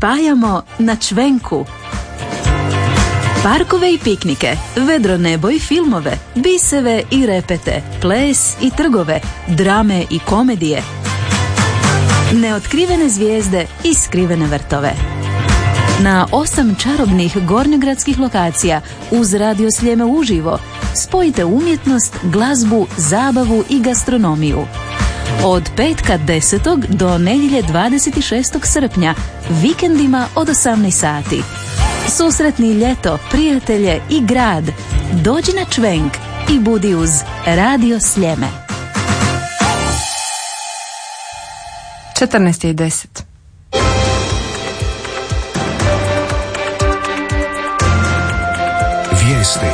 spajamo na Čvenku. Parkove i piknike, vedro nebo i filmove, biseve i repete, ples i trgove, drame i komedije, neotkrivene zvijezde i skrivene vrtove. Na 8 čarobnih gornjogradskih lokacija uz Radio Sljeme uživo spojite umjetnost, glazbu, zabavu i gastronomiju. Od petka 10. do nedjelje 26. srpnja, vikendima od 18 sati. Susretni ljeto, prijatelje i grad. Dođi na Čvenk i budi uz Radio Sljeme. 14:10. Vijesti.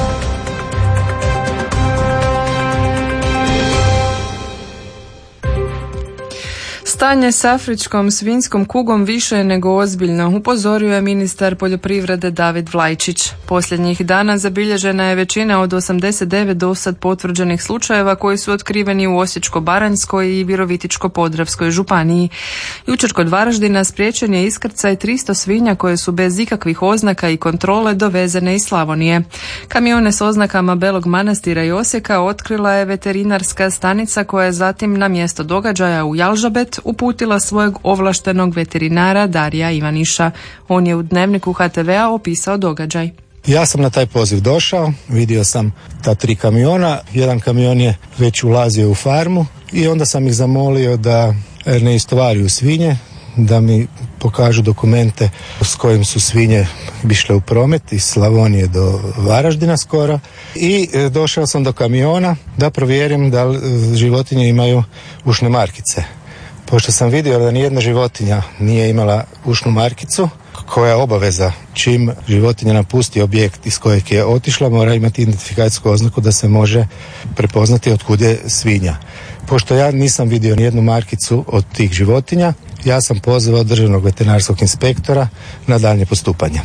Stanje s afričkom svinjskom kugom više je nego ozbiljno, upozorio je ministar poljoprivrede David Vlajčić. Posljednjih dana zabilježena je većina od 89 dosad potvrđenih slučajeva koji su otkriveni u Osječko-baranjskoj i Virovitičko-podravskoj županiji. Jučer kod Varaždina spriječen je iskrcaj 300 svinja koje su bez ikakvih oznaka i kontrole dovezene iz Slavonije. Kamione s oznakama Belog Manastira i Osijeka otkrila je veterinarska stanica koja je zatim na mjesto događaja u Jalžabet uputila svojeg ovlaštenog veterinara Darija Ivaniša. On je u Dnevniku HTV-a opisao događaj. Ja sam na taj poziv došao, vidio sam ta 3 kamiona, jedan kamion je već ulazio u farmu i onda sam ih zamolio da ne istovaruju svinje, da mi pokažu dokumente s kojim su svinje išle u promet iz Slavonije do Varaždina skoro i došao sam do kamiona da provjerim da li životinje imaju ušne markice. Pošto sam vidio da nijedna životinja nije imala ušnu markicu, koja je obaveza čim životinja napusti objekt iz kojeg je otišla, mora imati identifikacijsku oznaku da se može prepoznati otkud je svinja. Pošto ja nisam vidio nijednu markicu od tih životinja, ja sam pozvao državnog veterinarskog inspektora na daljnje postupanje.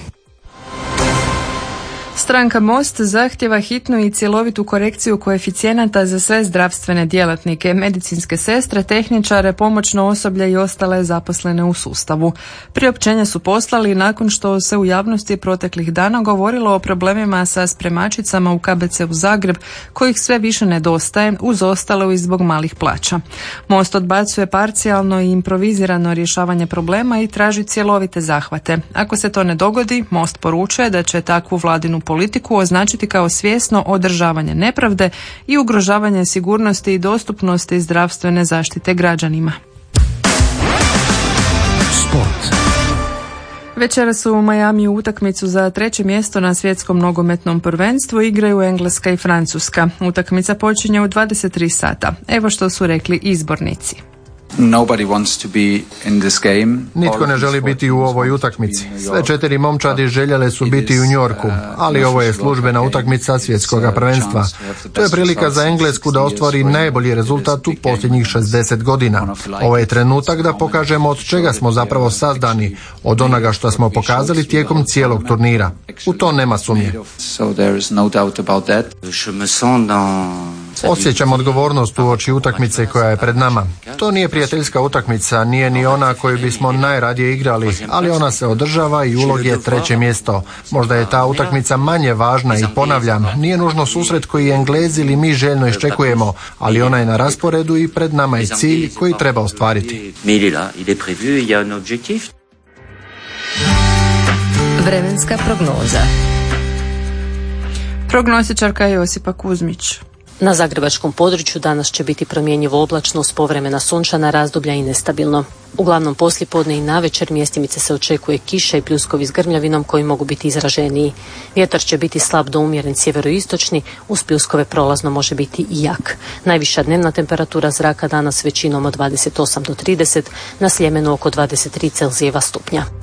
Stranka Most zahtjeva hitnu i cjelovitu korekciju koeficijenata za sve zdravstvene djelatnike, medicinske sestre, tehničare, pomoćno osoblje i ostale zaposlene u sustavu. Priopćenja su poslali nakon što se u javnosti proteklih dana govorilo o problemima sa spremačicama u KBC u Zagreb, kojih sve više nedostaje, uz ostalo i zbog malih plaća. Most odbacuje parcijalno i improvizirano rješavanje problema i traži cjelovite zahvate. Ako se to ne dogodi, Most poručuje da će takvu vladinu politiku označiti kao svjesno održavanje nepravde i ugrožavanje sigurnosti i dostupnosti zdravstvene zaštite građanima. Sport. Večeras u Majamiju utakmicu za 3. mjesto na svjetskom nogometnom prvenstvu igraju Engleska i Francuska. Utakmica počinje u 23 sata. Evo što su rekli izbornici. Nitko ne želi biti u ovoj utakmici. Sve 4 momčadi željele su biti u New Yorku, ali ovo je službena utakmica svjetskog prvenstva. To je prilika za Englesku da ostvari najbolji rezultat u posljednjih 60 godina. Ovo je trenutak da pokažemo od čega smo zapravo sazdani, od onoga što smo pokazali tijekom cijelog turnira. U to nema sumnje. Osjećam odgovornost u oči utakmice koja je pred nama. To nije prijateljska utakmica, nije ni ona koju bismo najradije igrali, ali ona se održava i ulog je 3. mjesto. Možda je ta utakmica manje važna i ponavljam, nije nužno susret koji Englezi ili mi željno iščekujemo, ali ona je na rasporedu i pred nama je cilj koji treba ostvariti. Vremenska prognoza. Prognostičarka Josipa Kuzmić. Na zagrebačkom području danas će biti promjenjivo oblačno uz povremena sunčana razdoblja i nestabilno. Uglavnom poslijepodne i navečer mjestimice se očekuje kiša i pljuskovi s grmljavinom koji mogu biti izraženiji. Vjetar će biti slab do umjeren sjeveroistočni, uz pljuskove prolazno može biti i jak. Najviša dnevna temperatura zraka danas većinom od 28 do 30, na Sljemenu oko 23 Celzijeva stupnja.